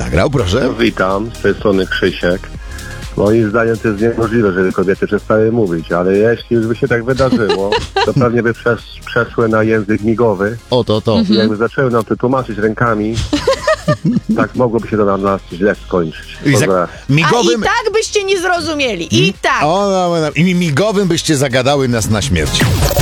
zagrał, proszę. Witam, z tej strony Krzysiek. Moim zdaniem to jest niemożliwe, żeby kobiety przestały mówić, ale jeśli już by się tak wydarzyło, to pewnie by przeszły na język migowy Oto to. i jakby zaczęły nam to tłumaczyć rękami, tak mogłoby się to na nas źle skończyć. Dobra. A Migowym... i tak byście nie zrozumieli. I tak. I migowym byście zagadały nas na śmierć.